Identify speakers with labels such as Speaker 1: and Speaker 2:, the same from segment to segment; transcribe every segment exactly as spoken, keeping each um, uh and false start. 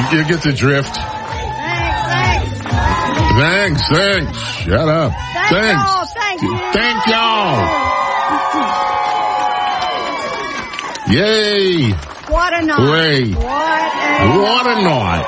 Speaker 1: You, you get the drift.
Speaker 2: Thanks,
Speaker 1: thanks. Thanks, thanks. Shut up.
Speaker 2: Thank
Speaker 1: thanks.
Speaker 2: y'all. Thank you.
Speaker 1: Thank y'all. Yay.
Speaker 2: What a night.
Speaker 1: Great.
Speaker 2: What a
Speaker 1: What a night.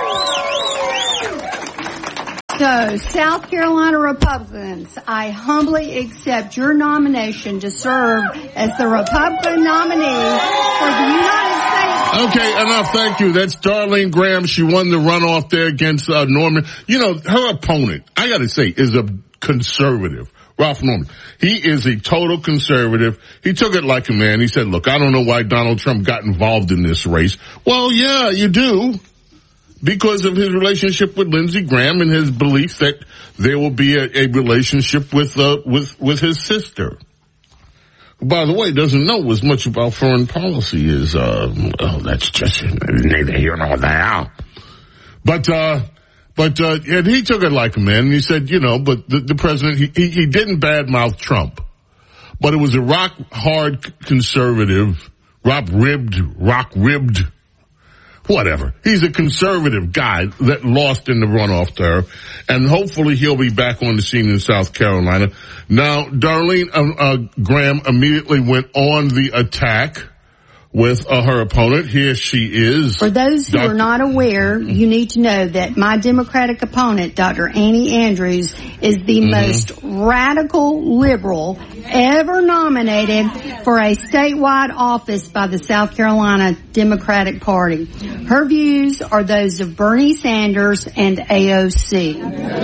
Speaker 2: So, South Carolina Republicans, I humbly accept your nomination to serve as the Republican nominee for the United States.
Speaker 1: Okay, enough. Thank you. That's Darlene Graham. She won the runoff there against uh, Norman. You know, her opponent, I got to say, is a conservative. Ralph Norman. He is a total conservative. He took it like a man. He said, look, I don't know why Donald Trump got involved in this race. Well, yeah, you do. Because of his relationship with Lindsey Graham and his belief that there will be a, a relationship with, uh, with, with his sister. Who, by the way, doesn't know as much about foreign policy as, uh, oh, that's just neither here nor there. But, uh, But, uh, and he took it like a man, and he said, you know, but the, the president, he, he, he didn't badmouth Trump. But it was a rock-hard conservative, rock-ribbed, rock-ribbed, whatever. He's a conservative guy that lost in the runoff there, and hopefully he'll be back on the scene in South Carolina. Now, Darlene uh, uh, Graham immediately went on the attack with uh, her opponent. Here she is.
Speaker 2: For those who
Speaker 1: Doctor
Speaker 2: are not aware, you need to know that my Democratic opponent, Doctor Annie Andrews, is the mm-hmm. most radical liberal ever nominated for a statewide office by the South Carolina Democratic Party. Her views are those of Bernie Sanders and A O C.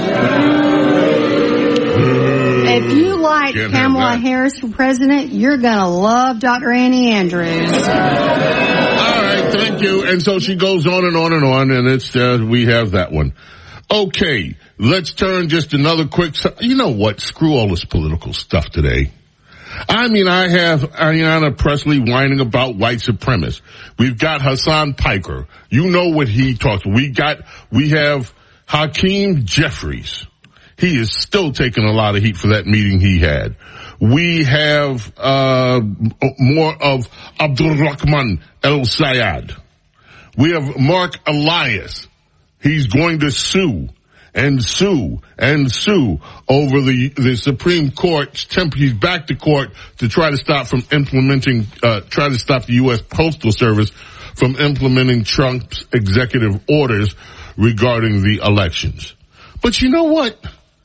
Speaker 2: If you like
Speaker 1: Can't
Speaker 2: Kamala Harris for president, you're going to love Doctor Annie Andrews.
Speaker 1: All right, thank you. And so she goes on and on and on, and it's uh, we have that one. Okay, let's turn just another quick... You know what? Screw all this political stuff today. I mean, I have Ayanna Pressley whining about white supremacists. We've got Hassan Piker. You know what he talks. We got, we have Hakeem Jeffries. He is still taking a lot of heat for that meeting he had. We have uh more of Abdul Rahman El Sayed. We have Mark Elias. He's going to sue and sue and sue over the the Supreme Court's temp. He's back to court to try to stop from implementing, uh try to stop the U S Postal Service from implementing Trump's executive orders regarding the elections. But you know what?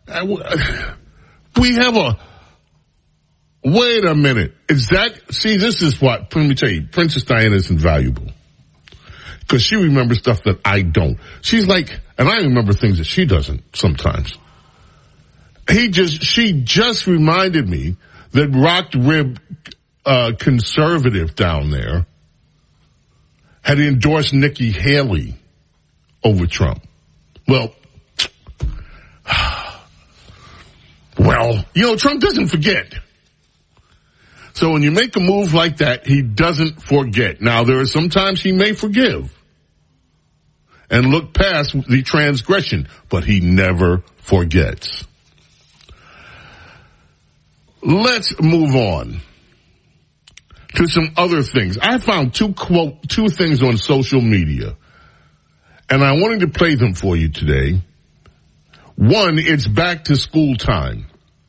Speaker 1: We have a, wait a minute. Is that, see, this is what, let me tell you, Princess Diana is invaluable. Because she remembers stuff that I don't. She's like, and I remember things that she doesn't sometimes. He just, she just reminded me that rock-ribbed, uh, conservative down there had endorsed Nikki Haley over Trump. Well, Well, you know, Trump doesn't forget. So when you make a move like that, he doesn't forget. Now, there are sometimes he may forgive and look past the transgression, but he never forgets. Let's move on to some other things. I found two quote, two things on social media, and I wanted to play them for you today. One, it's back to school time.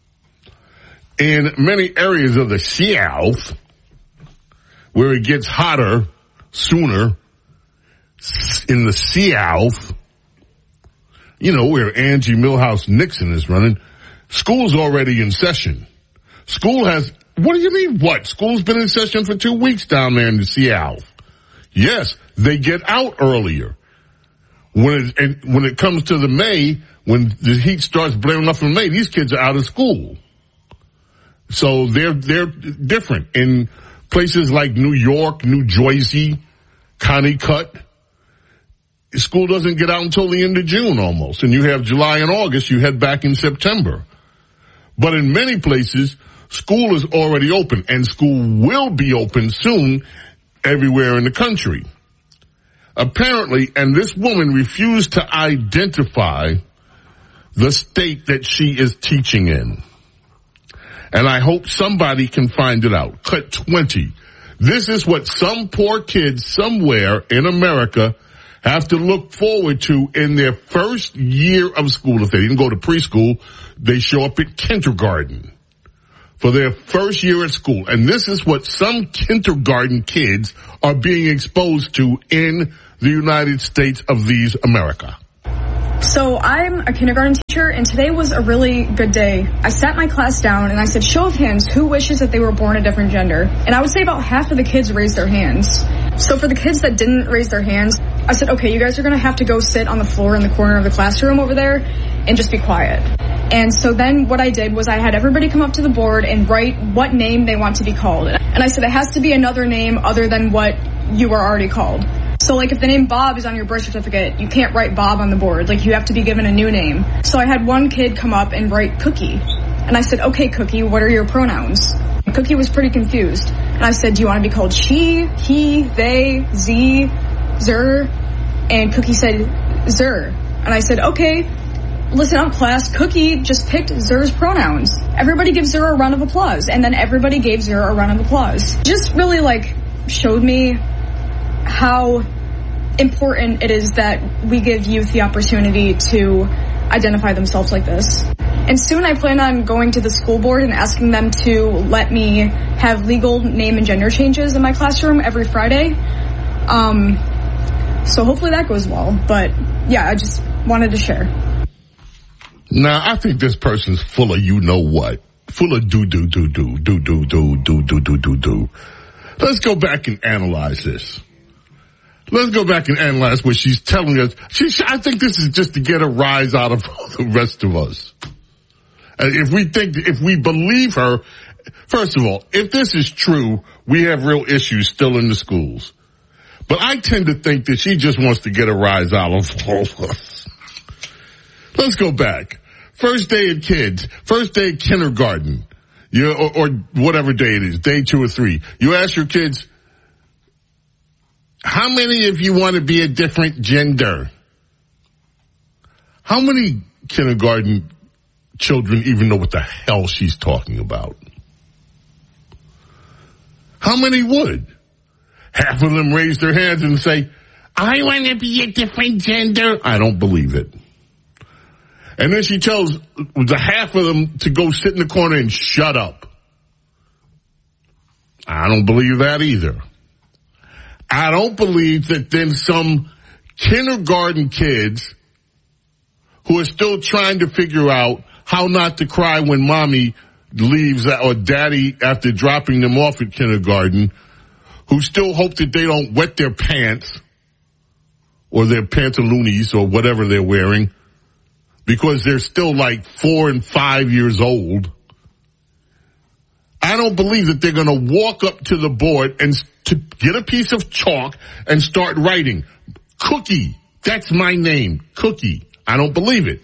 Speaker 1: In many areas of the South, where it gets hotter sooner, in the South, you know, where Angie Milhouse Nixon is running, school's already in session. School has, what do you mean what? School's been in session for two weeks down there in the South. Yes, they get out earlier. When it, and when it comes to the May, when the heat starts blaring up in May, these kids are out of school. So they're, they're different. In places like New York, New Jersey, Connecticut, school doesn't get out until the end of June almost. And you have July and August, you head back in September. But in many places, school is already open, and school will be open soon everywhere in the country. Apparently, and this woman refused to identify the state that she is teaching in. And I hope somebody can find it out. Cut twenty. This is what some poor kid somewhere in America have to look forward to in their first year of school. If they didn't go to preschool, they show up at kindergarten for their first year at school. And this is what some kindergarten kids are being exposed to in the United States of these America.
Speaker 3: So I'm a kindergarten teacher, and today was a really good day. I sat my class down, and I said, show of hands, who wishes that they were born a different gender? And I would say about half of the kids raised their hands. So for the kids that didn't raise their hands, I said, okay, you guys are going to have to go sit on the floor in the corner of the classroom over there and just be quiet. And so then what I did was I had everybody come up to the board and write what name they want to be called. And I said, it has to be another name other than what you are already called. So, like, if the name Bob is on your birth certificate, you can't write Bob on the board. Like, you have to be given a new name. So I had one kid come up and write Cookie. And I said, okay, Cookie, what are your pronouns? And Cookie was pretty confused. And I said, do you want to be called she, he, they, z, zer? And Cookie said, zer. And I said, okay, listen up, class. Cookie just picked Zer's pronouns. Everybody give Zer a round of applause. And then everybody gave Zer a round of applause. Just really, like, showed me how important it is that we give youth the opportunity to identify themselves like this. And soon I plan on going to the school board and asking them to let me have legal name and gender changes in my classroom every Friday. Um, so hopefully that goes well. But yeah, I just wanted to share.
Speaker 1: Now, I think this person's full of you know what. Full of do, do, do, do, do, do, do, do, do, do, do, do. Let's go back and analyze this. Let's go back and analyze what she's telling us. She, I think this is just to get a rise out of the rest of us. And if we think, if we believe her, first of all, if this is true, we have real issues still in the schools. But I tend to think that she just wants to get a rise out of all of us. Let's go back. First day of kids, first day of kindergarten, you, or, or whatever day it is, day two or three. You ask your kids, how many of you want to be a different gender? How many kindergarten children even know what the hell she's talking about? How many would? Half of them raise their hands and say, I want to be a different gender. I don't believe it. And then she tells the half of them to go sit in the corner and shut up. I don't believe that either. I don't believe that then some kindergarten kids who are still trying to figure out how not to cry when mommy leaves or daddy after dropping them off at kindergarten, who still hope that they don't wet their pants or their pantaloonies or whatever they're wearing because they're still like four and five years old. I don't believe that they're going to walk up to the board and to get a piece of chalk and start writing, Cookie, that's my name, Cookie. I don't believe it.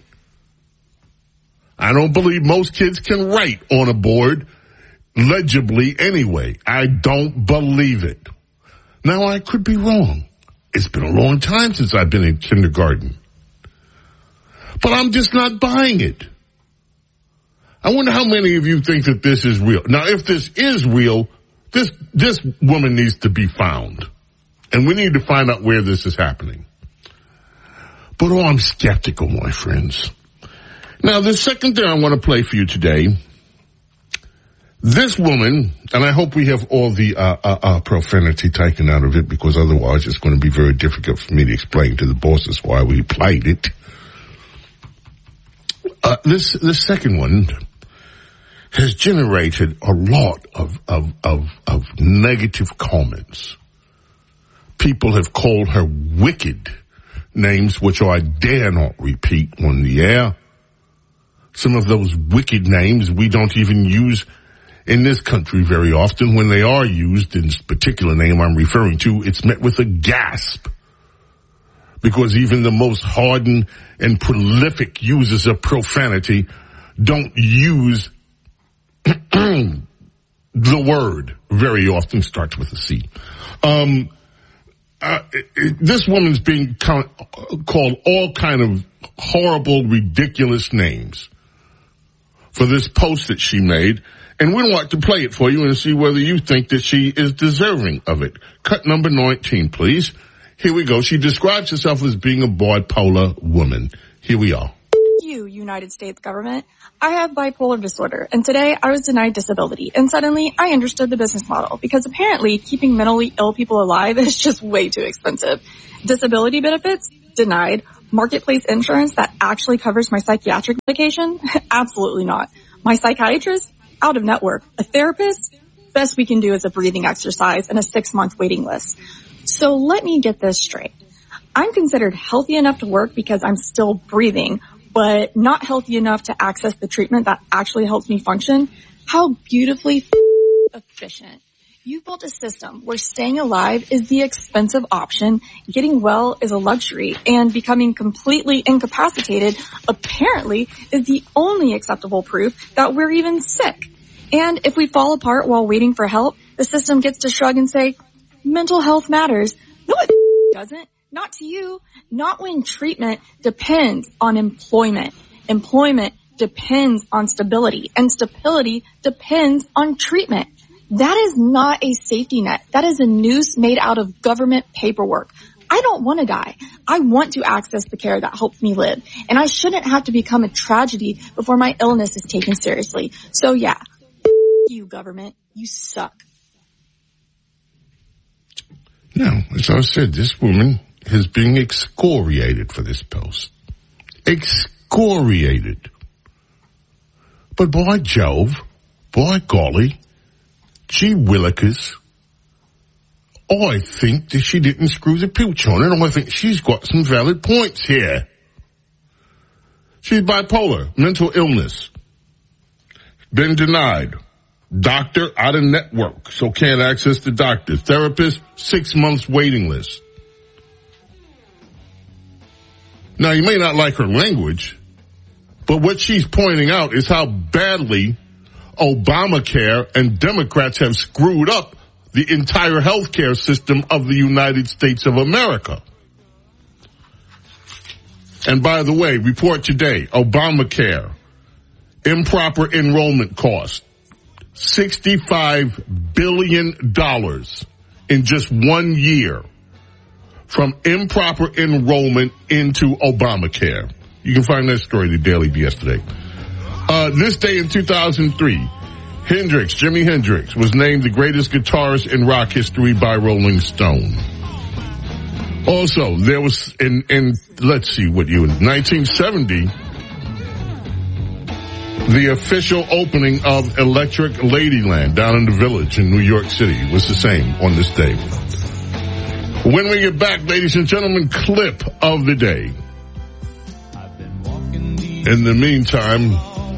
Speaker 1: I don't believe most kids can write on a board legibly anyway. I don't believe it. Now, I could be wrong. It's been a long time since I've been in kindergarten. But I'm just not buying it. I wonder how many of you think that this is real. Now, if this is real, this this woman needs to be found. And we need to find out where this is happening. But oh, I'm skeptical, my friends. Now, the second thing I want to play for you today, this woman, and I hope we have all the uh, uh, uh, profanity taken out of it, because otherwise it's going to be very difficult for me to explain to the bosses why we played it. Uh, this, this second one has generated a lot of, of, of, of negative comments. People have called her wicked names, which I dare not repeat on the air. Some of those wicked names we don't even use in this country very often. When they are used, in this particular name I'm referring to, it's met with a gasp. Because even the most hardened and prolific users of profanity don't use the word. Very often starts with a C. Um, uh, it, it, this woman's being count, called all kind of horrible, ridiculous names for this post that she made. And we'd like to play it for you and see whether you think that she is deserving of it. Cut number nineteen, please. Here we go. She describes herself as being a bipolar woman. Here we are.
Speaker 4: You, United States government. I have bipolar disorder, and today I was denied disability, and suddenly I understood the business model, because apparently keeping mentally ill people alive is just way too expensive. Disability benefits? Denied. Marketplace insurance that actually covers my psychiatric medication? Absolutely not. My psychiatrist? Out of network. A therapist? Best we can do is a breathing exercise and a six-month waiting list. So let me get this straight. I'm considered healthy enough to work because I'm still breathing, but not healthy enough to access the treatment that actually helps me function. How beautifully efficient. You've built a system where staying alive is the expensive option, getting well is a luxury, and becoming completely incapacitated apparently is the only acceptable proof that we're even sick. And if we fall apart while waiting for help, the system gets to shrug and say, mental health matters. No, it doesn't. Not to you. Not when treatment depends on employment. Employment depends on stability, and stability depends on treatment. That is not a safety net. That is a noose made out of government paperwork. I don't want to die. I want to access the care that helps me live. And I shouldn't have to become a tragedy before my illness is taken seriously. So yeah, you government, you suck.
Speaker 1: Now, as I said, this woman is being excoriated for this post. Excoriated. But by Jove, by golly, gee willikers, I think that she didn't screw the pooch on it, and I think she's got some valid points here. She's bipolar, mental illness, been denied. Doctor out of network, so can't access the doctor. Therapist, six months waiting list. Now, you may not like her language, but what she's pointing out is how badly Obamacare and Democrats have screwed up the entire healthcare system of the United States of America. And by the way, report today, Obamacare, improper enrollment cost, sixty-five billion dollars in just one year from improper enrollment into Obamacare. You can find that story in the Daily yesterday. Uh, this day in two thousand three, Hendrix, Jimi Hendrix, was named the greatest guitarist in rock history by Rolling Stone. Also, there was in, in let's see what year, nineteen seventy, the official opening of Electric Ladyland down in the Village in New York City was the same on this day. When we get back, ladies and gentlemen, clip of the day. In the meantime,